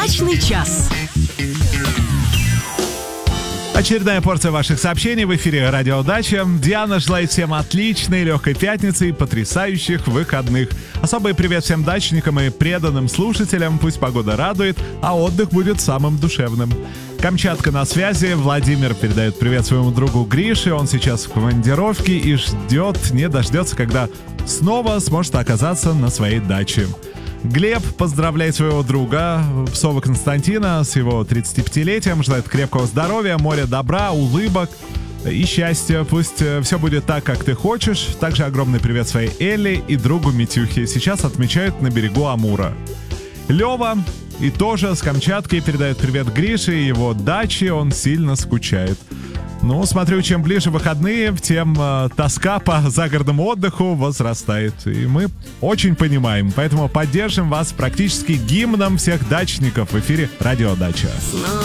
Дачный час. Очередная порция ваших сообщений в эфире «Радио Дача». Диана желает всем отличной, легкой пятницы и потрясающих выходных. Особый привет всем дачникам и преданным слушателям. Пусть погода радует, а отдых будет самым душевным. Камчатка на связи. Владимир передает привет своему другу Грише. Он сейчас в командировке и ждет, не дождется, когда снова сможет оказаться на своей даче. Глеб поздравляет своего друга Псова Константина с его 35-летием, желает крепкого здоровья, моря добра, улыбок и счастья. Пусть все будет так, как ты хочешь. Также огромный привет своей Элли и другу Митюхе. Сейчас отмечают на берегу Амура. Лева и тоже с Камчатки передает привет Грише и его даче. Он сильно скучает. Ну, смотрю, чем ближе выходные, тем тоска по загородному отдыху возрастает. И мы очень понимаем. Поэтому поддержим вас практически гимном всех дачников в эфире «Радио Дача».